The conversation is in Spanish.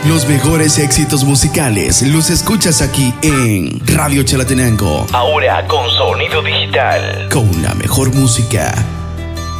Los mejores éxitos musicales los escuchas aquí en Radio Chalatenango. Ahora con sonido digital. Con la mejor música